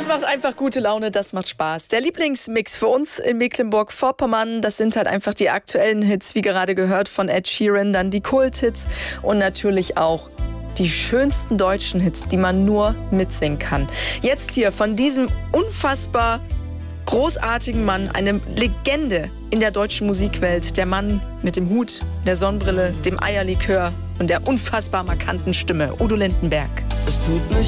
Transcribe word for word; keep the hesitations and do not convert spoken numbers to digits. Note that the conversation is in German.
Das macht einfach gute Laune, das macht Spaß. Der Lieblingsmix für uns in Mecklenburg-Vorpommern, das sind halt einfach die aktuellen Hits, wie gerade gehört von Ed Sheeran, dann die Kult-Hits und natürlich auch die schönsten deutschen Hits, die man nur mitsingen kann. Jetzt hier von diesem unfassbar großartigen Mann, eine Legende in der deutschen Musikwelt, der Mann mit dem Hut, der Sonnenbrille, dem Eierlikör und der unfassbar markanten Stimme, Udo Lindenberg. Es tut nicht